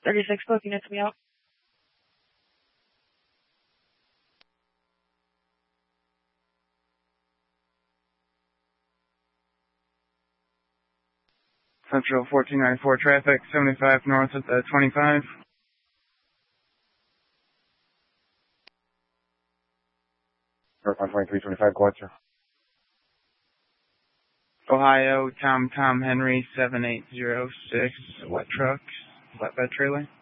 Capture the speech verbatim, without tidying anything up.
thirty-six booking it to me out. Central fourteen ninety-four traffic, seventy-five north at the twenty-five. Northbound twenty-three twenty-five, go ahead, sir. Ohio, Tom Tom Henry, seven eight zero six, wet truck, flatbed trailer.